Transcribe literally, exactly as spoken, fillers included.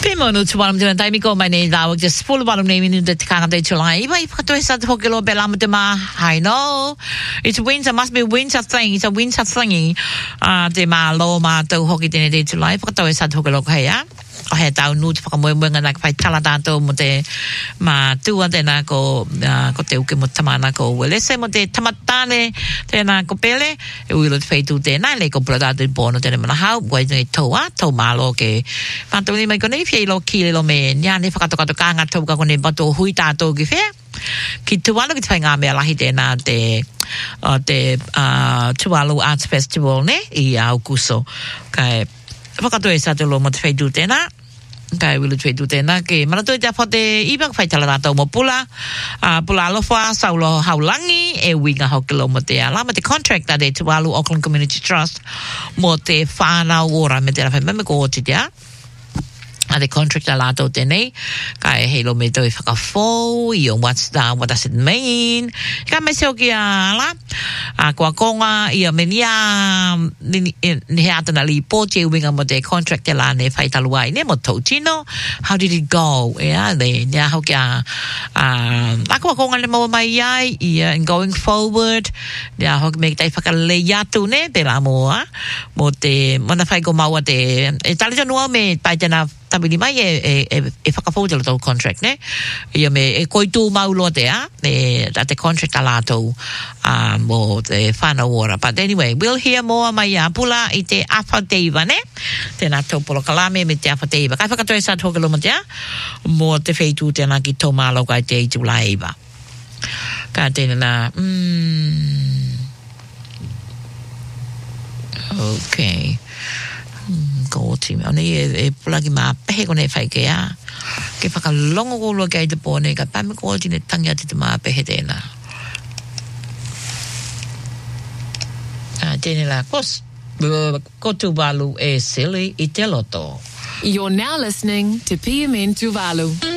Primo no tuwalam de taimi ko mai nei daw just full walam nei minu de kanga de July. Iba ipa to isa to kilo belam de ma. I know. It's winter must be winter thing. It's a winter thingy. Ah de ma lo ma to hoki de de July. Ipa to isa to kilo kaya. O he tau nu te whakamoe moenga nā ka whai tala tātou mo te ma tua tēnā ko, uh, ko te uke mo tamana ko welese mo te tamatane tēnā ko pele e uilo te whaitu tēnā le ko pula tātou pōno tēnā mana hau wai tēnā toa tau mālo ke mātou ni mai ko nei whiai lo ki le lo me nia ne whakatokato kānga tau ka kone bato hui tātou ki whea ki tualu ki te whai ngā mea lahi tēnā te uh, te uh, Tualu Arts Festival ne i Aukuso kai whakatoe sa te lo mo te whaitu tēnā kai wilu tue tu tēnā ke marato te apote iba whai tala tātou mo pula uh, pula alofa saulo haulangi e winga hau kilo mo te ala ma te contract a te Tualu Auckland Community Trust mo te whānau ora me te rawhai meme ko oti tea a te contract a lātou tēnei kai heilo me toi whakafou i o what's that, what does it mean kai mai seo ki a ala a kua konga i a menia ni he atana li pōti e winga mo te contract e la ne whai talua i ne mo tau tino how did it go ea le nea hau ki a a kua konga le maua mai ai i a in going forward nea hau ki me tai whakale atu ne te la moa mo te mana whai ko maua te e tali janua me pai tēnā tabili mai e e e, e whakafauta la tau contract ne ia me e koitu maulo te a e a te contract a lātou uh, mo te whanau ora but anyway we'll hear more mai a pula i te awhateiva ne tēnā tau polo kalame me te awhateiva kai whakatoe sa tōkelo mo te a mo te wheitu tēnā ki tō mālo kai te i Julaiva ka tēnā mm, okay ko ti me oni e, e plagi ma pehe ko ne fai ke a ke whakalongo ko lo kai te pōne ka pame ko ti ne tangi ati te ma pehe tēnā a tēne la kos ko Tuvalu e sili i te loto. You're now listening to P M N Tuvalu.